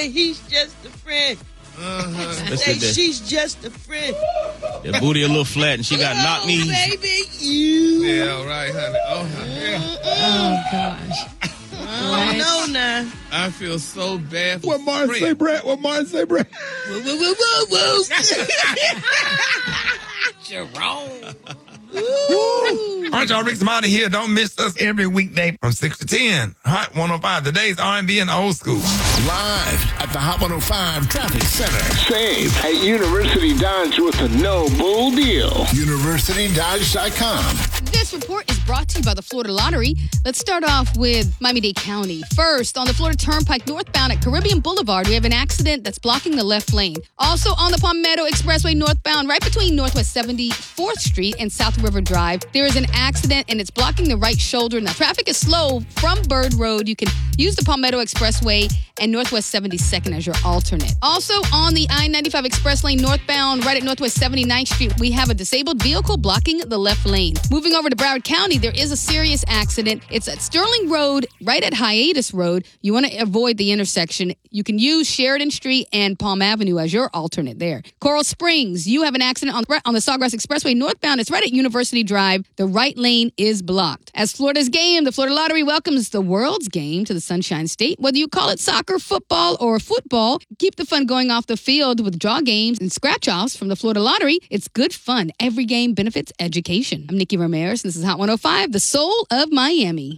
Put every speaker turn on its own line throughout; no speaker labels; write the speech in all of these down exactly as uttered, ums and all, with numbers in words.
say he's just a friend.
Uh-huh.
Say she's just a friend.
That booty a little flat and she got
oh,
knock knees.
Baby, you.
Yeah, all right, honey. Oh, yeah.
Oh, gosh.
Oh, no, now.
I feel so bad for
What Martin say, Brett? What Martin say, Brett?
Woo, woo, woo, woo, woo. Jerome.
All right, y'all, Rick Smiley here. Don't miss us every weekday from six to ten. Hot one oh five, today's R and B and old school.
Live at the Hot one oh five Traffic Center. Save at University Dodge with a no bull deal. University Dodge dot com.
This report is brought to you by the Florida Lottery. Let's start off with Miami-Dade County. First, on the Florida Turnpike northbound at Caribbean Boulevard, we have an accident that's blocking the left lane. Also on the Palmetto Expressway northbound, right between Northwest seventy-fourth Street and South River Drive, there is an accident and it's blocking the right shoulder. Now, traffic is slow from Bird Road. You can use the Palmetto Expressway and Northwest seventy-second as your alternate. Also on the I ninety-five Express lane northbound, right at Northwest seventy-ninth Street, we have a disabled vehicle blocking the left lane. Moving over to Broward County, there is a serious accident. It's at Sterling Road, right at Hiatus Road. You want to avoid the intersection. You can use Sheridan Street and Palm Avenue as your alternate there. Coral Springs, you have an accident on, on the Sawgrass Expressway northbound. It's right at University Drive. The right lane is blocked. As Florida's game, the Florida Lottery welcomes the world's game to the Sunshine State. Whether you call it soccer, football, or football, keep the fun going off the field with draw games and scratch-offs from the Florida Lottery. It's good fun. Every game benefits education. I'm Nikki Ramirez, and this is Hot one oh five, the soul of Miami.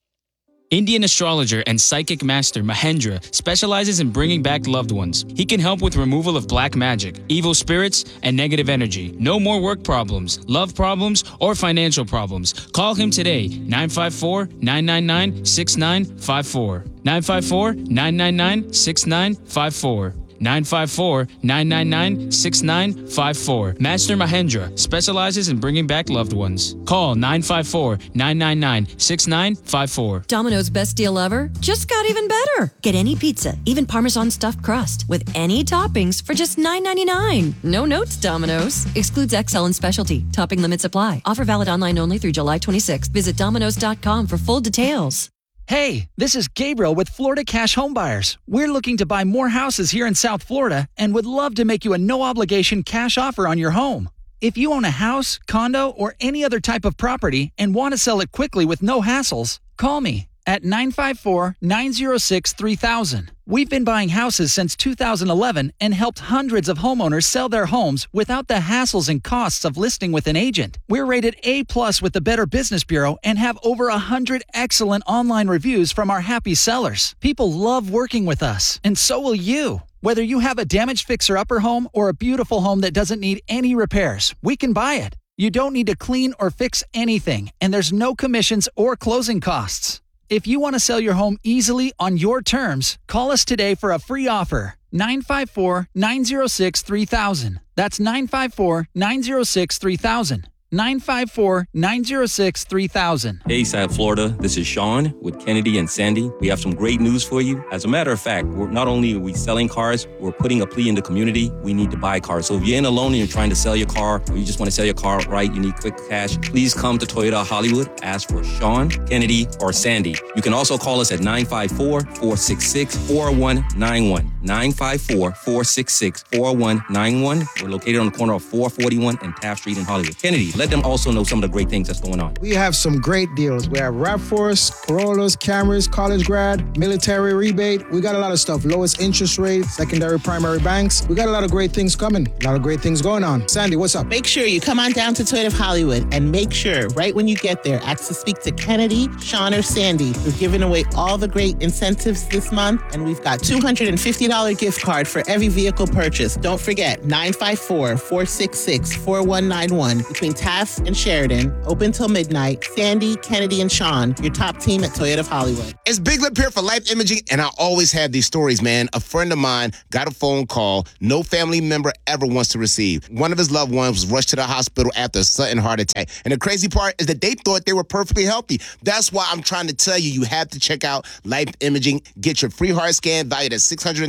Indian astrologer and psychic master Mahendra specializes in bringing back loved ones. He can help with removal of black magic, evil spirits, and negative energy. No more work problems, love problems, or financial problems. Call him today, nine five four, nine nine nine, six nine five four. nine five four, nine nine nine, six nine five four. nine five four, nine nine nine, six nine five four. Master Mahendra specializes in bringing back loved ones. Call nine five four, nine nine nine, six nine five four.
Domino's best deal ever just got even better. Get any pizza, even Parmesan stuffed crust, with any toppings for just nine ninety-nine. No notes, Domino's. Excludes X L and specialty. Topping limits apply. Offer valid online only through July twenty-sixth. Visit Domino's dot com for full details.
Hey, this is Gabriel with Florida Cash Home Buyers. We're looking to buy more houses here in South Florida and would love to make you a no-obligation cash offer on your home. If you own a house, condo, or any other type of property and want to sell it quickly with no hassles, call me at nine five four, nine zero six, three thousand. We've been buying houses since two thousand eleven and helped hundreds of homeowners sell their homes without the hassles and costs of listing with an agent. We're rated A plus with the Better Business Bureau and have over one hundred excellent online reviews from our happy sellers. People love working with us, and so will you. Whether you have a damaged fixer-upper home or a beautiful home that doesn't need any repairs, we can buy it. You don't need to clean or fix anything, and there's no commissions or closing costs. If you want to sell your home easily on your terms, call us today for a free offer. nine five four, nine zero six, three thousand. That's nine five four, nine zero six, three thousand. nine five four, nine zero six, three thousand.
Hey, South Florida, this is Sean with Kennedy and Sandy. We have some great news for you. As a matter of fact, we're not only are we selling cars, we're putting a plea in the community. We need to buy cars. So if you're in a loan and you're trying to sell your car, or you just want to sell your car right, you need quick cash, please come to Toyota Hollywood. Ask for Sean, Kennedy, or Sandy. You can also call us at nine five four, four six six, four one nine one. nine five four, four six six, four one nine one. We're located on the corner of four forty-one and Taft Street in Hollywood. Kennedy, let them also know some of the great things that's going on.
We have some great deals. We have RAV fours, Corollas, Camrys, college grad, military rebate. We got a lot of stuff. Lowest interest rate, secondary, primary banks. We got a lot of great things coming. A lot of great things going on. Sandy, what's up?
Make sure you come on down to Toyota of Hollywood and make sure right when you get there, ask to speak to Kennedy, Sean, or Sandy. We're giving away all the great incentives this month, and we've got two hundred fifty dollars gift card for every vehicle purchase. Don't forget, nine five four, four six six, four one nine one between Taft and Sheridan, open till midnight. Sandy, Kennedy, and Sean, your top team at Toyota of Hollywood.
It's Big Lip here for Life Imaging, and I always have these stories, man. A friend of mine got a phone call no family member ever wants to receive. One of his loved ones was rushed to the hospital after a sudden heart attack. And the crazy part is that they thought they were perfectly healthy. That's why I'm trying to tell you, you have to check out Life Imaging. Get your free heart scan valued at six hundred ninety-nine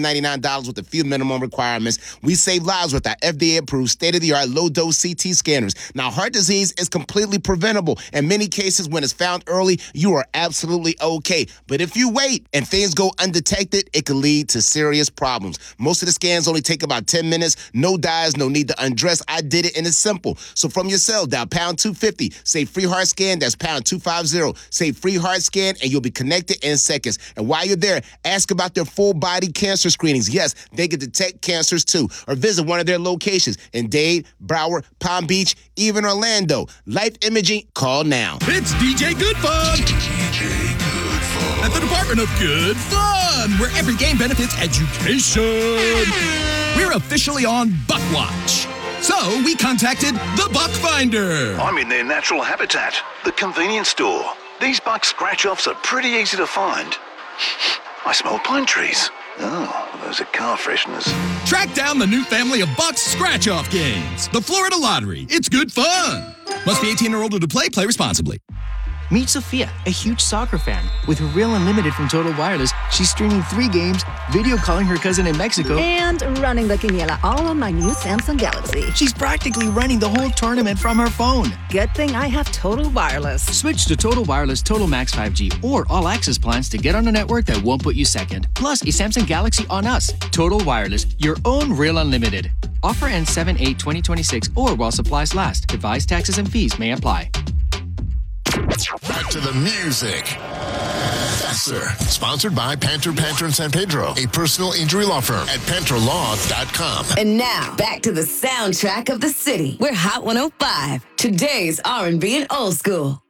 ninety-nine dollars with a few minimum requirements. We save lives with our F D A-approved, state-of-the-art, low-dose C T scanners. Now, heart disease is completely preventable. In many cases, when it's found early, you are absolutely okay. But if you wait and things go undetected, it can lead to serious problems. Most of the scans only take about ten minutes. No dyes, no need to undress. I did it, and it's simple. So from your cell, dial pound two fifty. Say free heart scan, that's pound two fifty. Say free heart scan, and you'll be connected in seconds. And while you're there, ask about their full-body cancer screenings. Yes, they can detect cancers too. Or visit one of their locations in Dade, Broward, Palm Beach, even Orlando. Life Imaging, call now.
It's D J Good Fun. D J Good Fun. At the Department of Good Fun, where every game benefits education. We're officially on Buck Watch. So we contacted the Buck Finder.
I'm in their natural habitat, the convenience store. These buck scratch-offs are pretty easy to find. I smell pine trees. Oh, those are car fresheners.
Track down the new family of Bucks scratch-off games. The Florida Lottery. It's good fun. Must be eighteen or older to play. Play responsibly.
Meet Sophia, a huge soccer fan. With her Real Unlimited from Total Wireless, she's streaming three games, video calling her cousin in Mexico,
and running the quiniela all on my new Samsung Galaxy.
She's practically running the whole tournament from her phone.
Good thing I have Total Wireless.
Switch to Total Wireless Total Max five G or All Access plans to get on a network that won't put you second. Plus, a Samsung Galaxy on us. Total Wireless, your own Real Unlimited. Offer ends seven eight twenty twenty-six or while supplies last. Device taxes and fees may apply.
Back to the music. Faster. Sponsored by Panther Panther in San Pedro, a personal injury law firm at panther law dot com.
And now, back to the soundtrack of the city. We're Hot one oh five, today's R and B and old school.